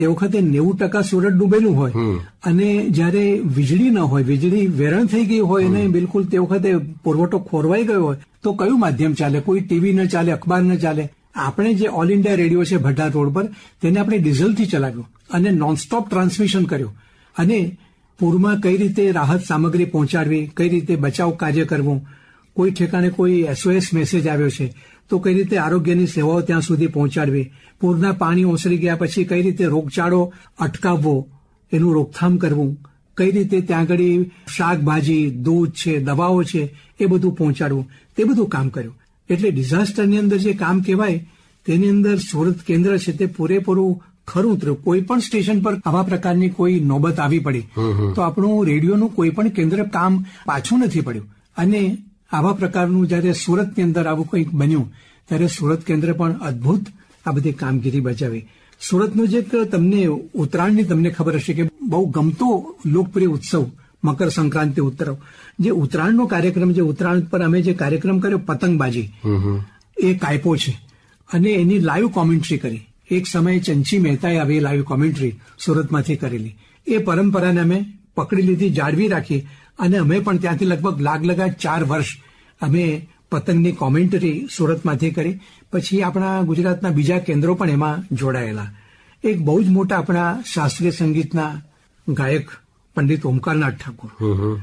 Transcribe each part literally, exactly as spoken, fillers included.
એ વખતે નેવું ટકા સુરત ડૂબેલું હોય અને જયારે વીજળી ન હોય, વીજળી વેરણ થઈ ગઈ હોય અને બિલકુલ તે વખતે પુરવઠો ખોરવાઈ ગયો હોય તો કયું માધ્યમ ચાલે? કોઈ ટીવી ન ચાલે, અખબાર ન ચાલે. આપણે જે ઓલ ઇન્ડિયા રેડિયો છે ભટ્ટા રોડ પર, તેને આપણે ડીઝલથી ચલાવ્યું અને નોનસ્ટોપ ટ્રાન્સમિશન કર્યું. અને પૂરમાં કઈ રીતે રાહત સામગ્રી પહોંચાડવી, કઈ રીતે બચાવ કાર્ય કરવું, કોઈ ઠેકાણે કોઈ એસઓએસ મેસેજ આવ્યો છે તો કઈ રીતે આરોગ્યની સેવાઓ ત્યાં સુધી પહોંચાડવી, પૂરના પાણી ઓસરી ગયા પછી કઈ રીતે રોગચાળો અટકાવવો, એનું રોકથામ કરવું, કઈ રીતે ત્યાં આગળ શાકભાજી, દૂધ છે, દવાઓ છે એ બધું પહોંચાડવું, તે બધું કામ કર્યું. એટલે ડિઝાસ્ટરની અંદર જે કામ કહેવાય તેની અંદર સુરત કેન્દ્ર છે તે પૂરેપૂરું ખરું ઉતર્યું. કોઈ પણ સ્ટેશન પર આવા પ્રકારની કોઈ નોબત આવી પડી તો આપણું રેડિયોનું કોઈ પણ કેન્દ્ર કામ પાછું નથી પડ્યું. અને આવા પ્રકારનું જયારે સુરતની અંદર આવું કંઈક બન્યું ત્યારે સુરત કેન્દ્ર પણ અદભુત આ બધી કામગીરી બજાવી. સુરતનું જે તમને ઉત્તરાયણની તમને ખબર હશે કે બહુ ગમતો લોકપ્રિય ઉત્સવ મકર સંક્રાંતિ ઉત્સવ, જે ઉત્તરાયણનો કાર્યક્રમ, જે ઉત્તરાયણ પર અમે જે કાર્યક્રમ કર્યો પતંગબાજી, એ કાપ્યો છે અને એની લાઈવ કોમેન્ટ્રી કરી. એક સમયે ચંચી મહેતાએ આવી લાઈવ કોમેન્ટ્રી સુરતમાંથી કરેલી. એ પરંપરાને અમે પકડી લીધી, જાળવી રાખી અને અમે પણ ત્યાંથી લગભગ લાગ લગા ચાર વર્ષ અમે પતંગની કોમેન્ટરી સુરતમાંથી કરી. પછી આપણા ગુજરાતના બીજા કેન્દ્રો પણ એમાં જોડાયેલા. એક બહુ જ મોટા આપણા શાસ્ત્રીય સંગીતના ગાયક પંડિત ઓમકારનાથ ઠાકુર,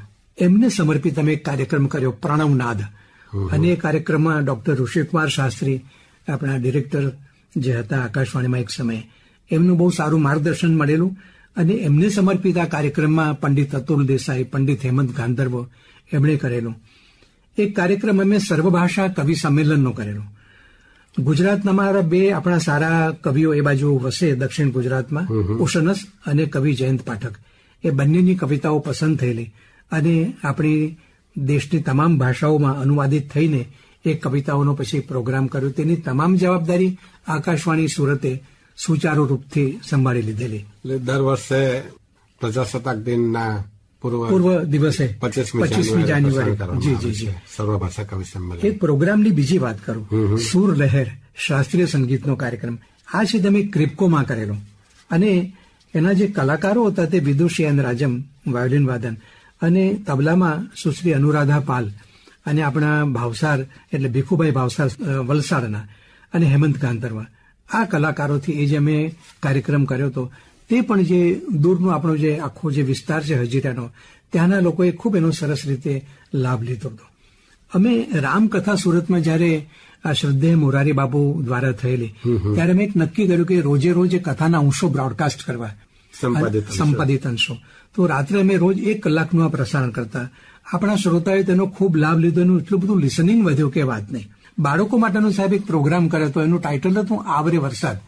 એમને સમર્પિત અમે એક કાર્યક્રમ કર્યો પ્રણવનાદ. અને એ કાર્યક્રમમાં ડોક્ટર ઋષિકુમાર શાસ્ત્રી આપણા ડિરેક્ટર જે હતા આકાશવાણીમાં એક સમયે, એમનું બહુ સારું માર્ગદર્શન મળેલું. અને એમને સમર્પિત આ કાર્યક્રમમાં પંડિત અતુલ દેસાઈ, પંડિત હેમંત ગાંધર્વ એમણે કરેલું. એક કાર્યક્રમ અમે સર્વભાષા કવિ સંમેલનનો કરેલો. ગુજરાતના મારા બે આપણા સારા કવિઓ એ બાજુ વસે દક્ષિણ ગુજરાતમાં, ઉશનસ અને કવિ જયંત પાઠક. એ બંનેની કવિતાઓ પસંદ થયેલી અને આપણી દેશની તમામ ભાષાઓમાં અનુવાદિત થઈને એ કવિતાઓનો પછી પ્રોગ્રામ કર્યો. તેની તમામ જવાબદારી આકાશવાણી સુરતે સુચારુ રૂપથી સંભાળી લીધેલી. દર વર્ષે પ્રજાસત્તાક દિનના પૂર્વ દિવસે પચીસમી જાન્યુઆરી જી જી જી સર્વભાષા કવિ સંમેલન. એક પ્રોગ્રામની બીજી વાત કરું, સુર લહેર શાસ્ત્રીય સંગીતનો કાર્યક્રમ. આ છે તમે ક્રિપ્કોમાં કરેલો. અને એના જે કલાકારો હતા તે વિદુષી એન રાજમ વાયોલિન વાદન, અને તબલામાં સુશ્રી અનુરાધા પાલ, અને આપણા ભાવસાર એટલે ભીખુભાઈ ભાવસાર વલસાડના, અને હેમંત ગાંધર્વ. આ કલાકારોથી એ જે અમે કાર્યક્રમ કર્યો હતો તે પણ જે દૂરનો આપણો જે આખો જે વિસ્તાર છે હજીરાનો, ત્યાંના લોકોએ ખૂબ એનો સરસ રીતે લાભ લીધો હતો. અમે રામકથા સુરતમાં જયારે આ શ્રદ્ધેય મોરારી બાપુ દ્વારા થયેલી ત્યારે અમે એક નક્કી કર્યું કે રોજે રોજ કથાના અંશો બ્રોડકાસ્ટ કરવા, સંપાદિત અંશો. તો રાત્રે અમે રોજ એક કલાકનું આ પ્રસારણ કરતા. આપણા શ્રોતાએ તેનો ખૂબ લાભ લીધો. એનું એટલું બધું લિસનિંગ વધ્યું કે વાત નહીં. બાળકો માટેનો સાહેબ એક પ્રોગ્રામ કર્યો હતો, એનું ટાઇટલ હતું આવરે વરસાદ.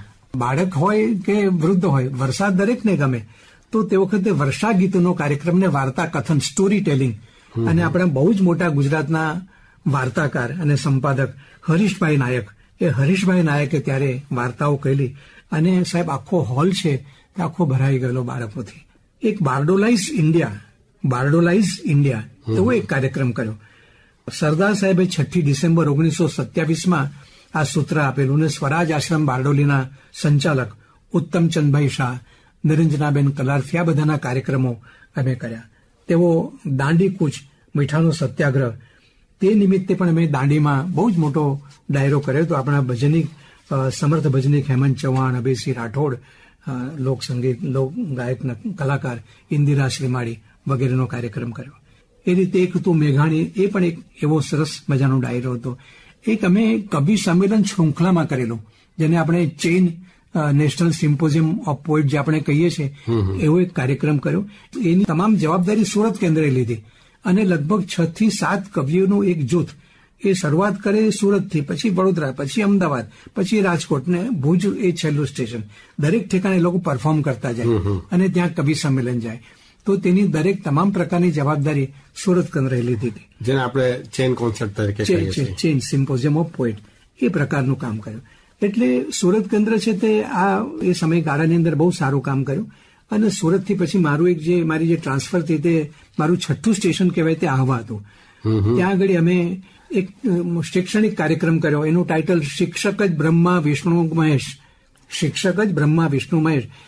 બાળક હોય કે વૃદ્ધ હોય, વરસાદ દરેકને ગમે. તો તે વખતે વર્ષા ગીતનો કાર્યક્રમ ને વાર્તા કથન, સ્ટોરી ટેલિંગ. અને આપણા બહુ જ મોટા ગુજરાતના વાર્તાકાર અને સંપાદક હરીશભાઈ નાયક, એ હરીશભાઈ નાયકે ત્યારે વાર્તાઓ કહેલી. અને સાહેબ આખો હોલ છે તે આખો ભરાઈ ગયેલો બાળકોથી. એક બાર્ડોલાઇઝ ઇન્ડિયા, બાર્ડોલાઇઝ ઇન્ડિયા એવો એક કાર્યક્રમ કર્યો. સરદાર સાહેબે છઠ્ઠી ડિસેમ્બર ઓગણીસો સત્યાવીસમાં આ સૂત્ર આપેલું. ને સ્વરાજ આશ્રમ બારડોલીના સંચાલક ઉત્તમચંદભાઈ શાહ, નિરંજનાબેન કલારથી આ બધાના કાર્યક્રમો અમે કર્યા. તેઓ દાંડી કૂચ, મીઠાનો સત્યાગ્રહ, તે નિમિત્તે પણ અમે દાંડીમાં બહુ જ મોટો ડાયરો કર્યો હતો. આપણા ભજનિક સમર્થ ભજનિક હેમંત ચૌહાણ, અભયસિંહ રાઠોડ, લોકસંગીત લોક ગાયકના કલાકાર ઇન્દિરા શ્રીમાળી વગેરેનો કાર્યક્રમ કર્યો. એ રીતે એક હતું મેઘાણી, એ પણ એક એવો સરસ મજાનો ડાયરો હતો. એક અમે કવિ સંમેલન શૃંખલામાં કરેલું, જેને આપણે chain national symposium of poet જે આપણે કહીએ છીએ, એવો એક કાર્યક્રમ કર્યો. એની તમામ જવાબદારી સુરત કેન્દ્રે લીધી. અને લગભગ છ થી સાત કવિઓનું એક જૂથ, એ શરૂઆત કરે સુરતથી, પછી વડોદરા, પછી અમદાવાદ, પછી રાજકોટ ને ભુજ, એ છેલ્લું સ્ટેશન. દરેક ઠેકાણે એ લોકો પરફોર્મ કરતા જાય અને ત્યાં કવિ સંમેલન જાય. તો તેની દરેક તમામ પ્રકારની જવાબદારી સુરત કેન્દ્રે લીધી હતી, જેને આપણે ચેઇન કોન્સેપ્ટ તરીકે કહીએ છીએ, ચેઇન સિમ્પોઝિયમ ઓફ પોઇટ. એ પ્રકારનું કામ કર્યું. એટલે સુરત કેન્દ્ર છે તે આ એ સમયગાળાની અંદર બહુ સારું કામ કર્યું. અને સુરતથી પછી મારું એક જે મારી જે ટ્રાન્સફર થઈ તે મારું છઠ્ઠું સ્ટેશન કહેવાય તે આહવા હતું. ત્યાં આગળ અમે એક શૈક્ષણિક કાર્યક્રમ કર્યો. એનું ટાઇટલ શિક્ષક જ બ્રહ્મા વિષ્ણુ મહેશ. શિક્ષક જ બ્રહ્મા વિષ્ણુ મહેશ